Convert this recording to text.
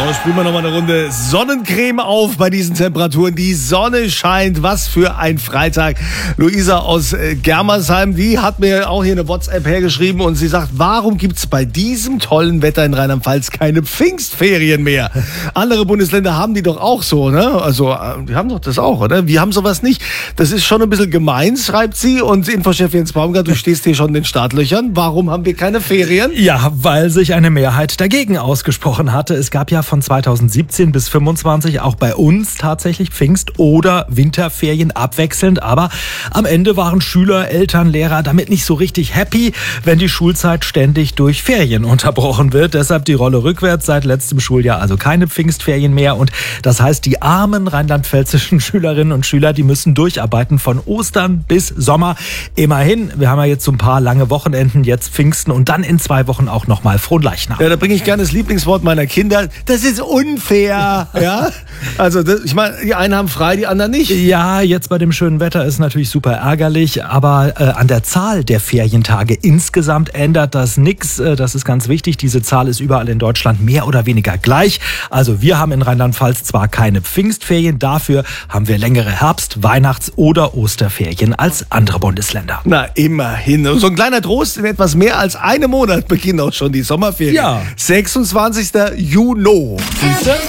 So, spielen wir nochmal eine Runde Sonnencreme auf bei diesen Temperaturen. Die Sonne scheint. Was für ein Freitag. Luisa aus Germersheim, die hat mir auch hier eine WhatsApp hergeschrieben und sie sagt, warum gibt's bei diesem tollen Wetter in Rheinland-Pfalz keine Pfingstferien mehr? Andere Bundesländer haben die doch auch so, ne? Also, die haben doch das auch, oder? Wir haben sowas nicht. Das ist schon ein bisschen gemein, schreibt sie. Und Infochef Jens Baumgart, du stehst hier schon in den Startlöchern. Warum haben wir keine Ferien? Ja, weil sich eine Mehrheit dagegen ausgesprochen hatte. Es gab ja von 2017 bis 25 auch bei uns tatsächlich Pfingst- oder Winterferien abwechselnd. Aber am Ende waren Schüler, Eltern, Lehrer damit nicht so richtig happy, wenn die Schulzeit ständig durch Ferien unterbrochen wird. Deshalb die Rolle rückwärts seit letztem Schuljahr, also keine Pfingstferien mehr. Und das heißt, die armen rheinland-pfälzischen Schülerinnen und Schüler, die müssen durcharbeiten von Ostern bis Sommer. Immerhin, wir haben ja jetzt so ein paar lange Wochenenden, jetzt Pfingsten und dann in 2 Wochen auch nochmal Fronleichnam. Ja, da bringe ich gerne das Lieblingswort meiner Kinder. Das ist unfair. Ja? Also, ich meine, die einen haben frei, die anderen nicht. Ja, jetzt bei dem schönen Wetter ist natürlich super ärgerlich, aber an der Zahl der Ferientage insgesamt ändert das nichts. Das ist ganz wichtig. Diese Zahl ist überall in Deutschland mehr oder weniger gleich. Also wir haben in Rheinland-Pfalz zwar keine Pfingstferien, dafür haben wir längere Herbst-, Weihnachts- oder Osterferien als andere Bundesländer. Na, immerhin. So ein kleiner Trost, in etwas mehr als einem Monat beginnen auch schon die Sommerferien. Ja. 26. Juni. Siehst du?